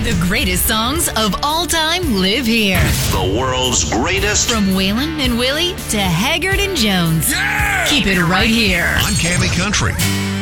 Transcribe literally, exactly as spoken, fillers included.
The greatest songs of all time live here. The world's greatest. From Waylon and Willie to Haggard and Jones. Yeah! Keep it right here on Cammy Country.